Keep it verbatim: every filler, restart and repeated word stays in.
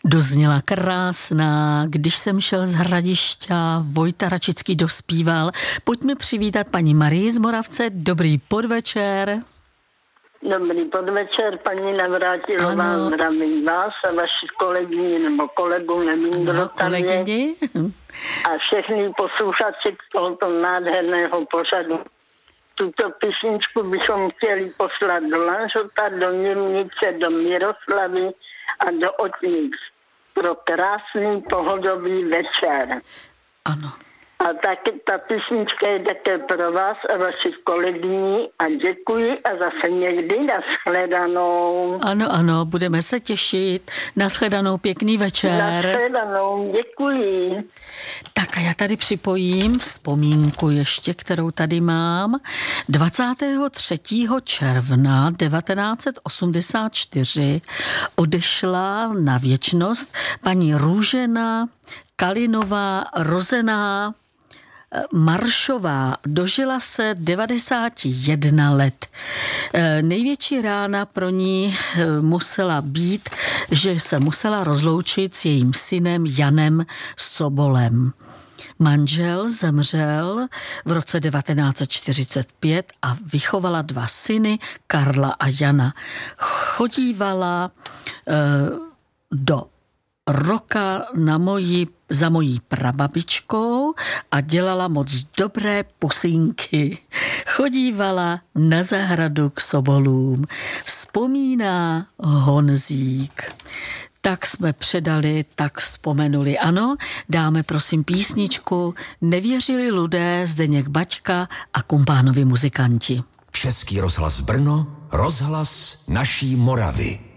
Dozněla krásná, když jsem šel z Hradišťa, Vojta Račický dospíval. Pojďme přivítat paní Marii z Moravce. Dobrý podvečer. Dobrý podvečer, paní Navrátilová, zdravím vás a vaši kolegyni nebo kolegu, nevím, kdo tam je. A všechny posluchači tohoto nádherného pořadu. Tuto písničku bychom chtěli poslat do Lanžhota, do Němnice, do Miroslavy a do Otnic pro krásný pohodový večer. Ano. A taky ta písnička je také pro vás a vašich kolegyní a děkuji a zase někdy nashledanou. Ano, ano, budeme se těšit. Nashledanou, pěkný večer. Nashledanou, děkuji. Tak a já tady připojím vzpomínku ještě, kterou tady mám. dvacátého třetího června devatenáct set osmdesát čtyři odešla na věčnost paní Růžena Kalinová Rozená Maršová. Dožila se devadesáti jedna let. Největší rána pro ní musela být, že se musela rozloučit s jejím synem Janem Sobolem. Manžel zemřel v roce devatenáct set čtyřicet pět a vychovala dva syny, Karla a Jana. Chodívala do roka na moji, za mojí prababičkou a dělala moc dobré pusínky. Chodívala na zahradu k Sobolům. Vzpomíná Honzík. Tak jsme předali, tak vzpomenuli. Ano, dáme prosím písničku Nevěřili lidé, Zdeněk Baťka a kumpánovi muzikanti. Český rozhlas Brno, rozhlas naší Moravy.